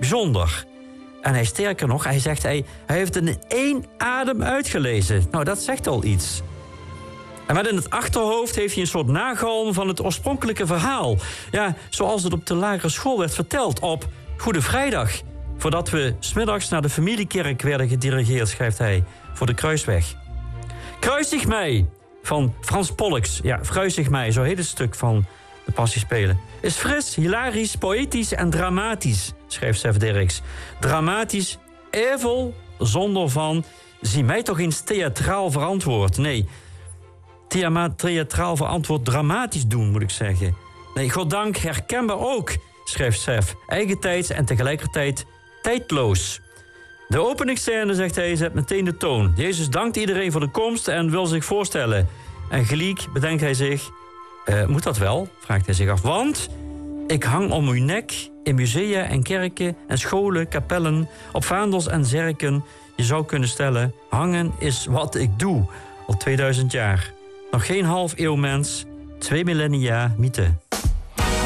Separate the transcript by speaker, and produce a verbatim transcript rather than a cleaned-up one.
Speaker 1: Bijzonder. En hij sterker nog, hij zegt, hij, hij heeft het in één adem uitgelezen. Nou, dat zegt al iets. En met in het achterhoofd heeft hij een soort nagalm van het oorspronkelijke verhaal. Ja, zoals het op de lagere school werd verteld op Goede Vrijdag. Voordat we 's middags naar de familiekerk werden gedirigeerd, schrijft hij, voor de Kruisweg. Kruisig mij, van Frans Pollux. Ja, Kruisig mij, zo heet het stuk van de Passiespelen. Is fris, hilarisch, poëtisch en dramatisch, schrijft Sef Dirks. Dramatisch, even zonder van, zie mij toch eens theatraal verantwoord. Nee, thea- theatraal verantwoord dramatisch doen, moet ik zeggen. Nee, goddank herkenbaar ook, schrijft Sef. Eigentijds en tegelijkertijd tijdloos. De openingsscène, zegt hij, zet meteen de toon. Jezus dankt iedereen voor de komst en wil zich voorstellen. En geliek bedenkt hij zich... Uh, moet dat wel? Vraagt hij zich af. Want ik hang om uw nek in musea en kerken en scholen, kapellen, op vaandels en zerken. Je zou kunnen stellen, hangen is wat ik doe. Al tweeduizend jaar. Nog geen half eeuw mens, twee millennia mythe.